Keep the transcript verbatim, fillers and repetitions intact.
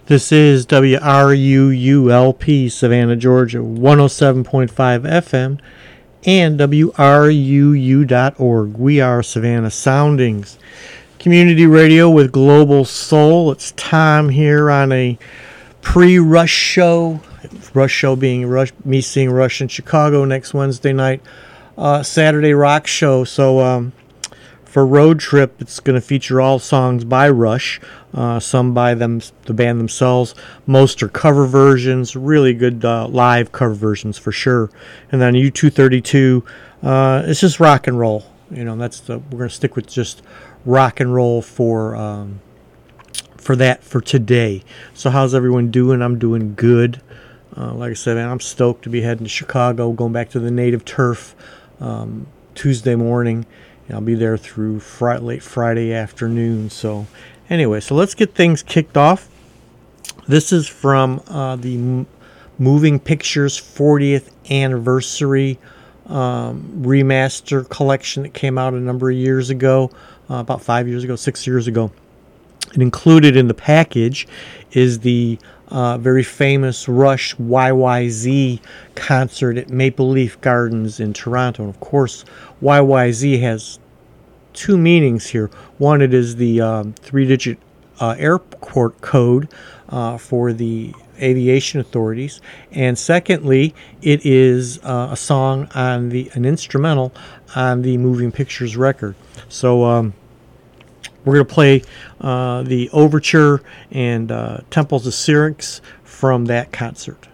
This is W R U U L P, Savannah, Georgia, one oh seven point five F M, and W R U U dot org. We are Savannah Soundings. Community radio with Global Soul. It's Tom here on a pre-Rush show. Rush show being Rush, me seeing Rush in Chicago next Wednesday night. Uh, Saturday rock show. So um, for Road Trip, it's going to feature all songs by Rush. Uh, some by them, the band themselves. Most are cover versions. Really good uh, live cover versions for sure. And then U two thirty-two, uh, it's just rock and roll. You know, that's the, we're going to stick with just rock and roll for um, for that for today. So how's everyone doing? I'm doing good. Uh, like I said, man, I'm stoked to be heading to Chicago, going back to the native turf um, Tuesday morning. And I'll be there through Friday, late Friday afternoon. So anyway, so let's get things kicked off. This is from uh, the M- Moving Pictures fortieth anniversary um, remaster collection that came out a number of years ago, uh, about five years ago, six years ago. And included in the package is the uh, very famous Rush Y Y Z concert at Maple Leaf Gardens in Toronto. And of course, Y Y Z has two meanings here. One, it is the um, three-digit uh, airport code uh, for the aviation authorities, and secondly, it is uh, a song on the an instrumental on the Moving Pictures record. So um, we're going to play uh, the overture and uh, Temples of Syrinx from that concert.